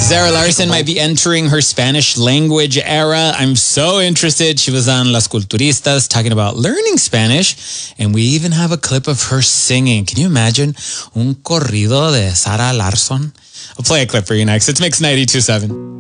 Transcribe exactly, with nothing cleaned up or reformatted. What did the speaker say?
Zara Larson might be entering her Spanish language era. I'm so interested. She was on Las Culturistas talking about learning Spanish, and we even have a clip of her singing. Can you imagine un corrido de Zara Larson? I'll play a clip for you next. It's Mix ninety-two point seven.